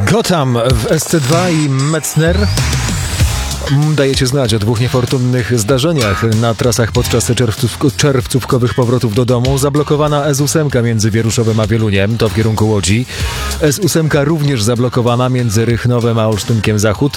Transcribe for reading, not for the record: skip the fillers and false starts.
Gotham w SC2 i Metzner dajecie znać o dwóch niefortunnych zdarzeniach na trasach podczas czerwcówkowych powrotów do domu. Zablokowana S8 między Wieruszowem a Wieluniem, to w kierunku Łodzi. S8 również zablokowana między Rychnowem a Olsztynkiem Zachód.